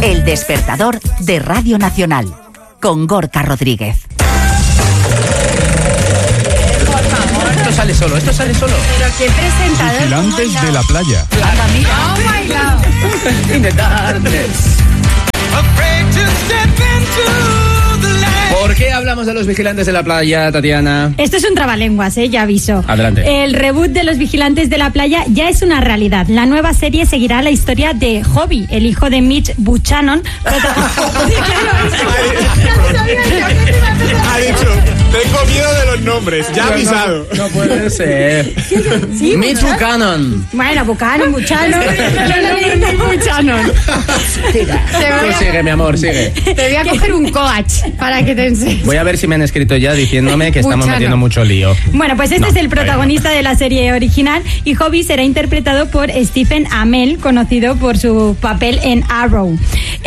El despertador de Radio Nacional, con Gorka Rodríguez. Esto sale solo. Pero qué presentador. Vigilantes de la playa. Anda, mira. Oh my God. In the darkness. ¿Por qué hablamos de los vigilantes de la playa, Tatiana? Esto es un trabalenguas, ya aviso. Adelante. El reboot de los vigilantes de la playa ya es una realidad. La nueva serie seguirá la historia de Hobby, el hijo de Mitch Buchanan. Ha dicho, tengo miedo de los nombres, ya ha avisado. No puede ser. Sí, Mitch Buchanan. Bueno, Buchanan. Buchanan. Pues sigue, mi amor, sigue. Te voy a coger un coach para que te enseñes. Voy a ver si me han escrito ya diciéndome que estamos Buchanan. metiendo mucho lío. Bueno, pues este es el protagonista de la serie original y Hobby será interpretado por Stephen Amell, conocido por su papel en Arrow.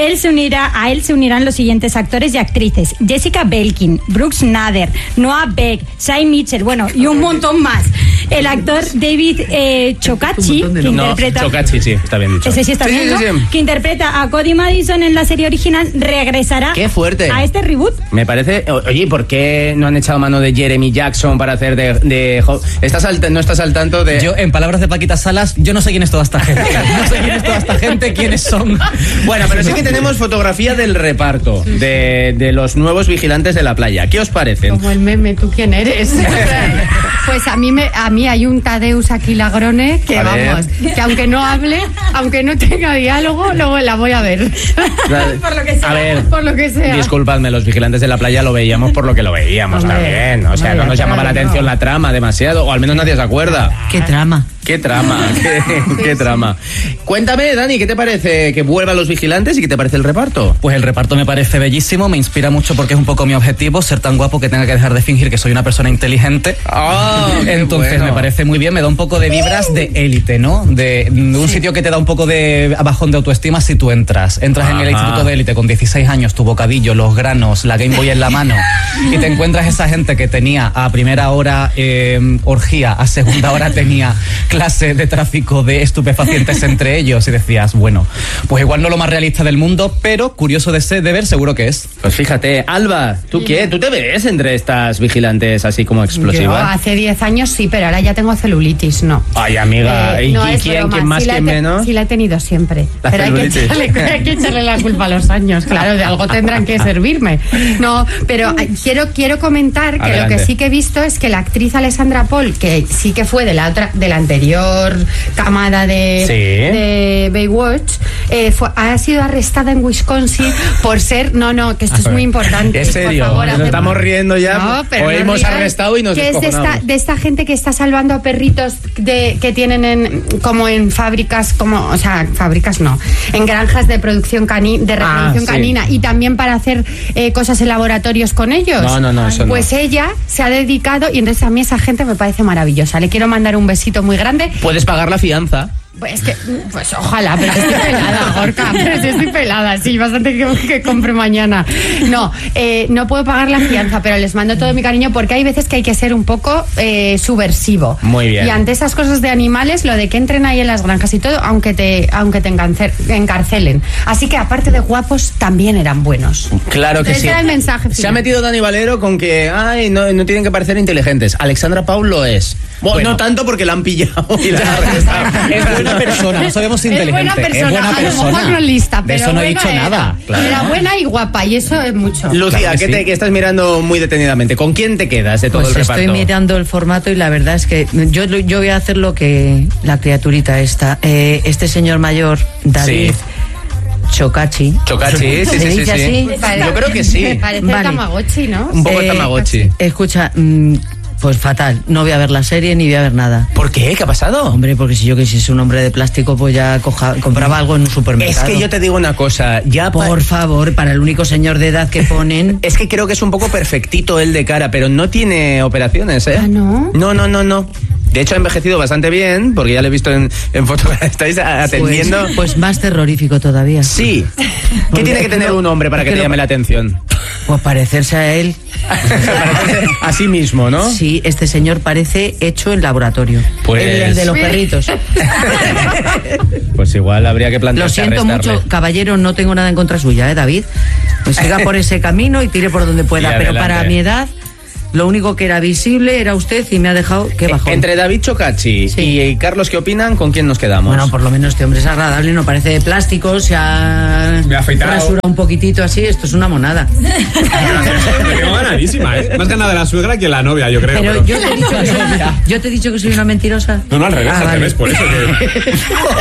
A él se unirán los siguientes actores y actrices: Jessica Belkin, Brooks Nader, Noah Beck, Shai Mitchell, bueno, y un montón más. El actor David Chokachi, que interpreta... Chokachi, sí, está bien dicho. Ese sí está bien, ¿no? Sí. Que interpreta a Cody Madison en la serie original, regresará ¡Qué fuerte! a este reboot. Me parece... Oye, ¿por qué no han echado mano de Jeremy Jackson para hacer de ¿No estás al tanto de...? Yo, en palabras de Paquita Salas, yo no sé quién es toda esta gente. No sé quién es toda esta gente, quiénes son. Bueno, pero sí que tenemos fotografía del reparto de los nuevos vigilantes de la playa. ¿Qué os parecen? Como el meme, ¿tú quién eres? Pues a mí hay un Tadeusz Aquilagrone que, vamos, que aunque no hable, aunque no tenga diálogo, luego la voy a ver. Por lo que sea. A ver, Por lo que sea. disculpadme, los vigilantes de la playa lo veíamos por lo que lo veíamos. Hombre, también. O sea, no nos llamaba la atención la trama demasiado, o al menos nadie se acuerda. ¿Qué trama? ¿Qué trama? ¿Qué trama? Cuéntame, Dani, ¿qué te parece que vuelvan los vigilantes y qué te parece el reparto? Pues el reparto me parece bellísimo, me inspira mucho porque es un poco mi objetivo, ser tan guapo que tenga que dejar de fingir que soy una persona inteligente. Entonces bueno. me parece muy bien, me da un poco de vibras de élite, ¿no? De un sitio que te da un poco de bajón de autoestima si tú entras en el instituto de élite con 16 años, tu bocadillo, los granos, la Game Boy en la mano y te encuentras esa gente que tenía a primera hora orgía, a segunda hora tenía clase de tráfico de estupefacientes entre ellos y decías, bueno, pues igual no lo más realista del mundo, pero curioso de ver seguro que es. Pues fíjate, Alba, ¿tú qué? ¿Tú te ves entre estas vigilantes así como explosivas? Yo hace 10 años sí, pero ahora ya tengo celulitis, no. Ay, amiga, ¿y no es quién broma. más, quién menos? Sí la he tenido siempre. La Pero hay que echarle la culpa a los años. Claro, de algo tendrán que servirme. No, pero quiero comentar que Adelante. lo que sí que he visto es que la actriz Alessandra Paul, que sí que fue de la anterior camada de Baywatch, ha sido arrestada en Wisconsin por ser... No, que esto es muy importante. ¿En serio? Por favor, ¿Nos estamos riendo ya? No, pero ¿O no hemos rías, arrestado y nos que es de esta gente que está salvando a perritos que tienen como en fábricas, fábricas no, en granjas de producción de reproducción canina, y también para hacer cosas en laboratorios con ellos. No, eso pues no. ella se ha dedicado, y entonces a mí esa gente me parece maravillosa. Le quiero mandar un besito muy grande. Puedes pagar la fianza. Pues ojalá, pero estoy pelada, Gorka, pero sí estoy pelada, sí, bastante que compre mañana. No puedo pagar la fianza, pero les mando todo mi cariño porque hay veces que hay que ser un poco subversivo. Muy bien. Y ante esas cosas de animales, lo de que entren ahí en las granjas y todo, aunque te encarcelen. Así que aparte de guapos, también eran buenos. Claro que Ese sí. era el mensaje final. Se ha metido Dani Valero con que no tienen que parecer inteligentes. Alexandra Paul lo es. Bueno, no tanto porque la han pillado y la han arrestado. Es buena persona, no sabemos inteligente. Es buena persona, es buena a lo persona. mejor no es lista, pero de eso no he dicho buena nada. Claro. Era buena y guapa, y eso es mucho. Lucía, Claro que que estás mirando muy detenidamente. ¿Con quién te quedas de todo Pues el reparto? estoy mirando el formato y la verdad es que yo voy a hacer lo que la criaturita esta. Este señor mayor, David Chokachi. Chokachi, ¿Se dice sí. así? Yo creo que sí. Parece Vale. Tamagotchi, ¿no? Un poco Tamagotchi. Escucha, pues fatal. No voy a ver la serie ni voy a ver nada. ¿Por qué? ¿Qué ha pasado? Hombre, porque si yo quisiese un hombre de plástico, pues ya compraba algo en un supermercado. Es que yo te digo una cosa, Por favor, para el único señor de edad que ponen... Es que creo que es un poco perfectito él de cara, pero no tiene operaciones, ¿eh? ¿Ah, no? No. De hecho, ha envejecido bastante bien, porque ya lo he visto en fotografía. ¿Estáis atendiendo? Pues más terrorífico todavía. Sí. ¿Qué tiene que tener un hombre para que te llame la atención? Pues parecerse a él. A sí mismo, ¿no? Sí, este señor parece hecho en laboratorio. Pues... El de los perritos. Pues igual habría que plantearse. Lo siento mucho, caballero, no tengo nada en contra suya, David. Pues siga por ese camino y tire por donde pueda. Pero para mi edad, lo único que era visible era usted y me ha dejado que bajón. Entre David Chocachi y Carlos, ¿qué opinan? ¿Con quién nos quedamos? Bueno, por lo menos este hombre es agradable, no parece de plástico, se ha rasurado un poquitito así, esto es una monada. Me tengo ganadísima, ¿eh? Más ganada la suegra que la novia, yo creo. Pero yo te he dicho que soy una mentirosa. No, al revés, al revés, por eso que...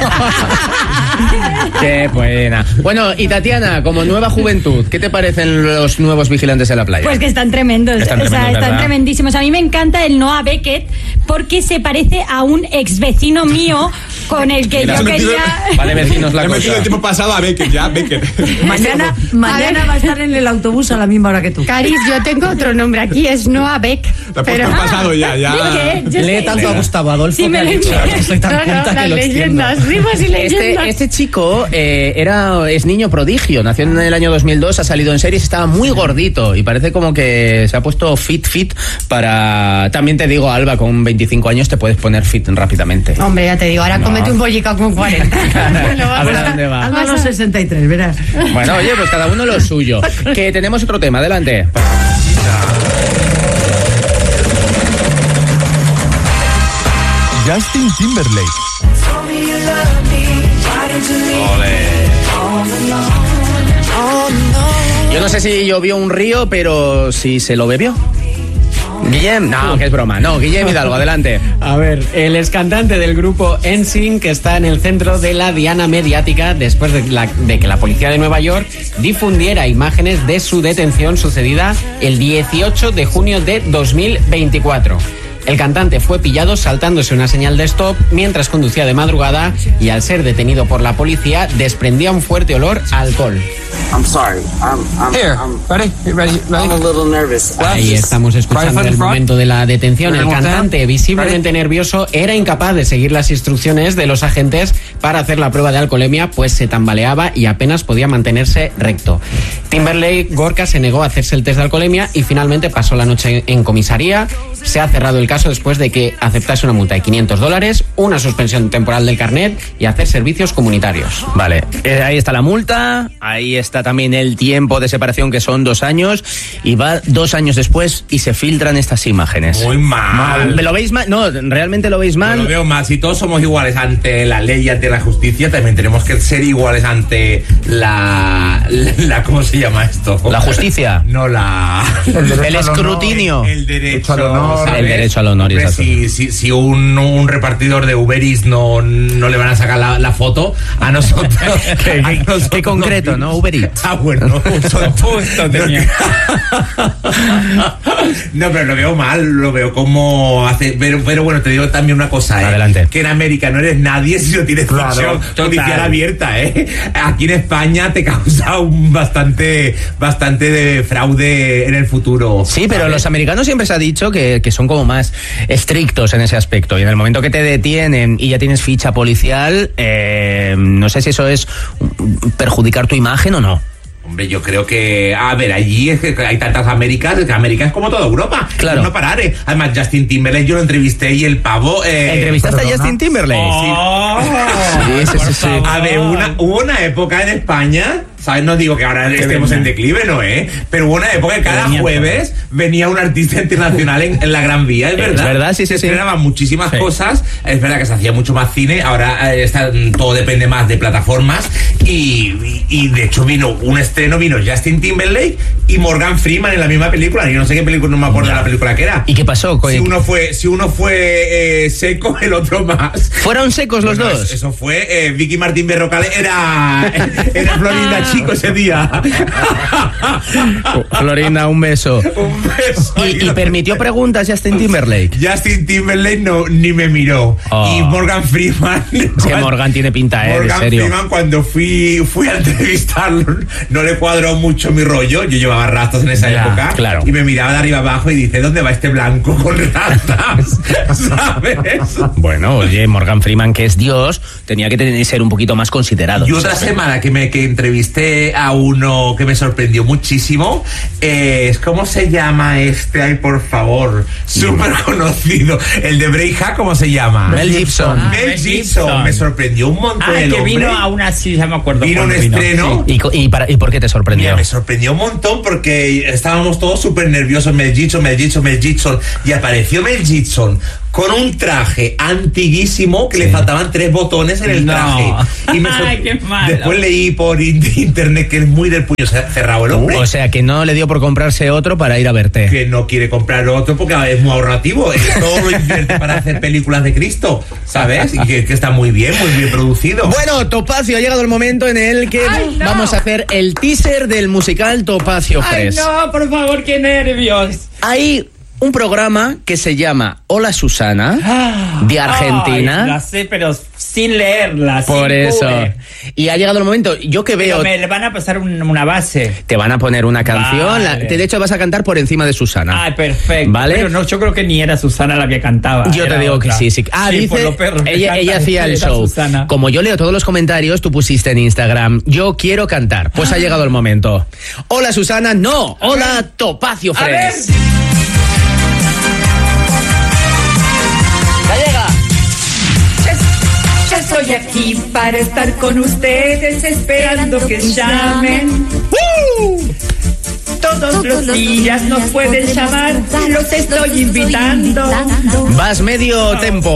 Qué buena. Bueno, y Tatiana, como nueva juventud, ¿qué te parecen los nuevos vigilantes de la playa? Pues que están tremendos. Están tremendísimos. A mí me encanta el Noah Beckett porque se parece a un ex vecino mío con el que yo quería... Vale, vecinos, la cosa. He metido el tiempo pasado a Beckett, ya, Beckett. Mañana va a estar en el autobús a la misma hora que tú. Caris, yo tengo otro nombre aquí, es Noah Beck. Te has puesto el pasado ya. Lee tanto a Gustavo Adolfo que ha dicho que soy tan culta que lo leyendas, rimas y leyendas. Este chico es niño prodigio, nació en el año 2002, ha salido en series, estaba muy gordito y parece como que se ha puesto fit para... También te digo, Alba, con 25 años te puedes poner fit rápidamente. Hombre, ya te digo, ahora cómete un bollica con 40. A ver a dónde va. A los 63, verás. Bueno, oye, pues cada uno lo suyo. Que tenemos otro tema, adelante. Justin Timberlake. Yo no sé si llovió un río, pero si se lo bebió. Guillem, no, que es broma. No, Guillem Hidalgo, adelante. A ver, el excantante del grupo NSYNC está en el centro de la diana mediática después de que la policía de Nueva York difundiera imágenes de su detención sucedida el 18 de junio de 2024. El cantante fue pillado saltándose una señal de stop mientras conducía de madrugada y al ser detenido por la policía desprendía un fuerte olor a alcohol. I'm sorry. I'm a little nervous. Ahí estamos escuchando el momento de la detención. El cantante, visiblemente nervioso, era incapaz de seguir las instrucciones de los agentes para hacer la prueba de alcoholemia, pues se tambaleaba y apenas podía mantenerse recto. Timberlake Gorka se negó a hacerse el test de alcoholemia y finalmente pasó la noche en comisaría. Se ha cerrado el caso después de que aceptase una multa de $500, una suspensión temporal del carnet y hacer servicios comunitarios. Vale, ahí está la multa, ahí está también el tiempo de separación, que son 2 años, y va 2 años después y se filtran estas imágenes. Muy mal. ¿Lo veis mal? No, ¿realmente lo veis mal? Yo lo veo mal. Si todos somos iguales ante la ley y ante la justicia, también tenemos que ser iguales ante la ¿cómo se llama esto? ¿La justicia? No, el escrutinio. El derecho al honor. ¿sabes? El derecho al honor. Hombre, si un repartidor de Uber Eats no le van a sacar la foto a nosotros. Qué concreto, ¿no? Uber Eats. Ah, bueno. Justo tenía. No, pero lo veo mal, lo veo como hace... Pero bueno, te digo también una cosa, Adelante. Que en América no eres nadie si no tienes prisión judicial abierta, Aquí en España te causa un bastante de fraude en el futuro. Sí, pero los americanos siempre se ha dicho que son como más estrictos en ese aspecto, y en el momento que te detienen y ya tienes ficha policial, no sé si eso es perjudicar tu imagen o no. Hombre, yo creo que... A ver, allí es que hay tantas Américas, que América es como toda Europa. Claro. No parar, Además, Justin Timberlake, yo lo entrevisté y el pavo... ¿Entrevistaste a Justin Timberlake? Oh. Sí. A ver, hubo una época en España... ¿Sabes? No digo que ahora estemos en declive, ¿no? Pero hubo una época que cada jueves venía un artista internacional en la Gran Vía, ¿es verdad? Es verdad, sí. Se estrenaban muchísimas cosas, es verdad que se hacía mucho más cine, ahora todo depende más de plataformas y de hecho vino Justin Timberlake y Morgan Freeman en la misma película. Yo no sé qué película, no me acuerdo de la película que era. ¿Y qué pasó? Si uno fue seco, el otro más. ¿Fueron secos los dos? Eso fue, Vicky Martín Berrocal era Florinda Chico ese día. Florinda, un beso. Un beso. ¿Y permitió preguntas Justin Timberlake? Justin Timberlake ni me miró. Y Morgan Freeman... Es que Morgan tiene pinta, en serio. Morgan Freeman, cuando fui a entrevistarlo, no le cuadró mucho mi rollo. Yo llevaba rastas en esa época. Claro. Y me miraba de arriba abajo y dice, ¿dónde va este blanco con rastas? ¿Sabes? Bueno, oye, Morgan Freeman, que es Dios, tenía que ser un poquito más considerado. Y otra semana que entrevisté a uno que me sorprendió muchísimo. ¿Cómo se llama este? Ay, por favor. Súper conocido. El de Braveheart, ¿cómo se llama? Mel Gibson. Mel Gibson. Me sorprendió un montón. El que vino a una, sí, ya me acuerdo. Vino un estreno. Sí. ¿Y por qué te sorprendió? Mira, me sorprendió un montón porque estábamos todos súper nerviosos. Mel Gibson. Y apareció Mel Gibson con un traje antiguísimo que le faltaban 3 botones en el traje. Y Ay, qué malo. Después leí por internet que es muy del puño cerrado el hombre. O sea, que no le dio por comprarse otro para ir a verte. Que no quiere comprar otro porque es muy ahorrativo. Todo lo invierte para hacer películas de Cristo, ¿sabes? Y que está muy bien producido. Bueno, Topacio, ha llegado el momento en el que vamos a hacer el teaser del musical Topacio Fresh. Ay, no, por favor, qué nervios. Hay un programa que se llama Hola Susana, de Argentina. Ay, la sé, pero sin leerla. Por sin eso. Google. Y ha llegado el momento, yo que veo... Pero me van a pasar una base. Te van a poner una canción, Vale. de hecho vas a cantar por encima de Susana. Ay, perfecto. ¿Vale? Pero no, yo creo que ni era Susana la que cantaba. Yo te era digo otra. que sí. Ah, Sí, por dice, lo perro que ella canta, hacía el era show. Susana. Como yo leo todos los comentarios, tú pusiste en Instagram, yo quiero cantar. Pues ha llegado el momento. Hola Susana, no. Hola Topacio A ver. Fresh. ¡Gallega! Ya estoy aquí para estar con ustedes, esperando que llamen. Todos los días nos pueden llamar, los estoy invitando. Vas medio tempo.